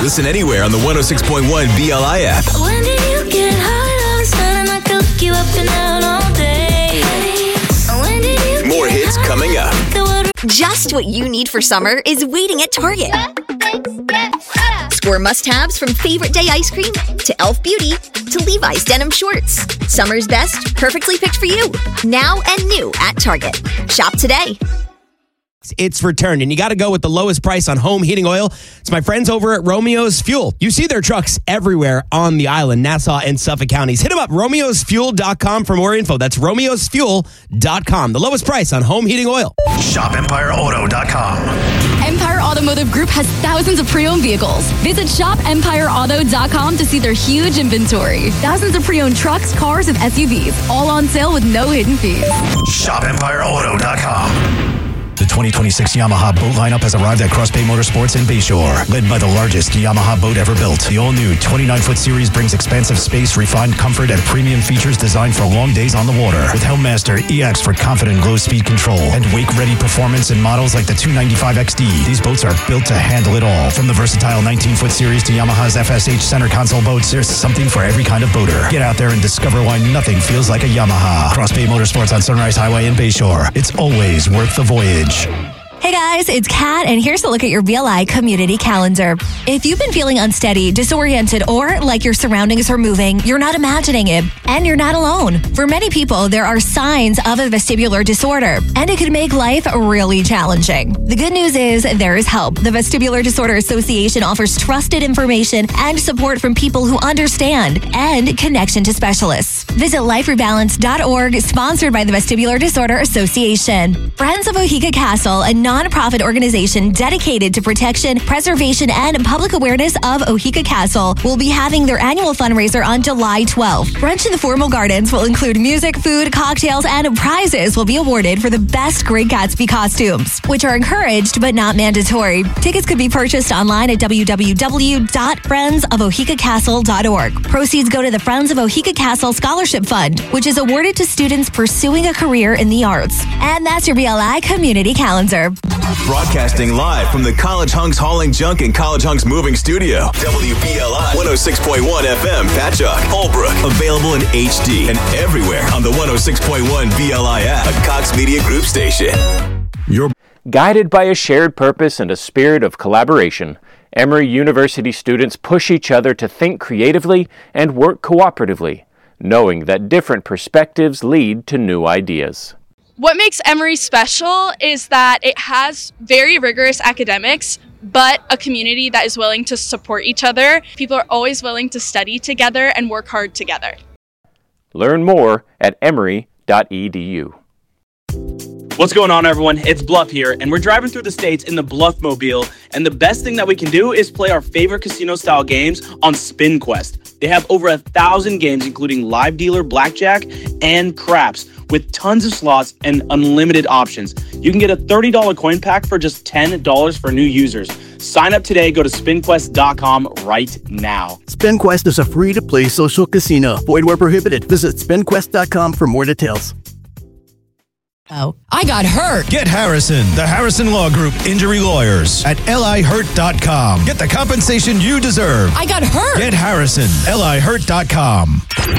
Listen anywhere on the 106.1 BLI app. When did you get high? I was feeling like I look you up and down all day. When did you More hits coming up. Just what you need for summer is waiting at Target. Score must-haves from Favorite Day ice cream to Elf Beauty to Levi's denim shorts. Summer's best, perfectly picked for you. Now and new at Target. Shop today. It's returned, and you got to go with the lowest price on home heating oil. It's my friends over at Romeo's Fuel. You see their trucks everywhere on the island, Nassau and Suffolk counties. Hit them up, romeosfuel.com for more info. That's romeosfuel.com. The lowest price on home heating oil. ShopEmpireAuto.com. Empire Automotive Group has thousands of pre-owned vehicles. Visit ShopEmpireAuto.com to see their huge inventory. Thousands of pre-owned trucks, cars, and SUVs, all on sale with no hidden fees. ShopEmpireAuto.com. The 2026 Yamaha boat lineup has arrived at Cross Bay Motorsports in Bayshore. Led by the largest Yamaha boat ever built, the all-new 29-foot series brings expansive space, refined comfort, and premium features designed for long days on the water. With Helmmaster EX for confident glow-speed control and wake-ready performance in models like the 295 XD, these boats are built to handle it all. From the versatile 19-foot series to Yamaha's FSH center console boats, there's something for every kind of boater. Get out there and discover why nothing feels like a Yamaha. Cross Bay Motorsports on Sunrise Highway in Bayshore. It's always worth the voyage. Hey guys, it's Kat, and here's a look at your BLI community calendar. If you've been feeling unsteady, disoriented, or like your surroundings are moving, you're not imagining it, and you're not alone. For many people, there are signs of a vestibular disorder, and it can make life really challenging. The good news is there is help. The Vestibular Disorder Association offers trusted information and support from people who understand and connection to specialists. Visit liferebalance.org, sponsored by the Vestibular Disorder Association. Friends of Oheka Castle, a nonprofit organization dedicated to protection, preservation, and public awareness of Oheka Castle, will be having their annual fundraiser on July 12th. Brunch in the Formal Gardens will include music, food, cocktails, and prizes will be awarded for the best Great Gatsby costumes, which are encouraged but not mandatory. Tickets could be purchased online at www.friendsofohekacastle.org. Proceeds go to the Friends of Oheka Castle Scholarship Fund, which is awarded to students pursuing a career in the arts. And that's your BLI community calendar. Broadcasting live from the College Hunks Hauling Junk and College Hunks Moving Studio. WBLI 106.1 FM, Patchogue, Holbrook. Available in HD and everywhere on the 106.1 BLI app, a Cox Media Group station. Guided by a shared purpose and a spirit of collaboration, Emory University students push each other to think creatively and work cooperatively, knowing that different perspectives lead to new ideas. What makes Emory special is that it has very rigorous academics, but a community that is willing to support each other. People are always willing to study together and work hard together. Learn more at emory.edu. What's going on, everyone? It's Bluff here, and we're driving through the states in the Bluff-mobile, and the best thing that we can do is play our favorite casino-style games on SpinQuest. They have over 1,000 games, including live dealer, blackjack, and craps, with tons of slots and unlimited options. You can get a $30 coin pack for just $10 for new users. Sign up today. Go to spinquest.com right now. SpinQuest is a free-to-play social casino. Void where prohibited. Visit spinquest.com for more details. Oh, I got hurt. Get Harrison, the Harrison Law Group Injury Lawyers at lihurt.com. Get the compensation you deserve. I got hurt. Get Harrison, lihurt.com.